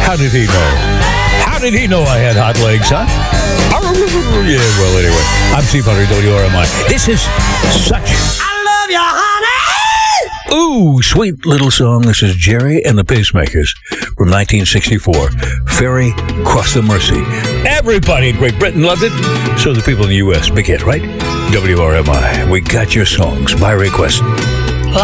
How did he know? How did he know I had hot legs, huh? Yeah, well, anyway. I'm Steve Hunter, WRMI. This is such... I love you, honey! Ooh, sweet little song. This is Jerry and the Pacemakers from 1964. Ferry Cross the Mersey. Everybody in Great Britain loved it. So the people in the U.S. Big hit, right? WRMI. We got your songs by request.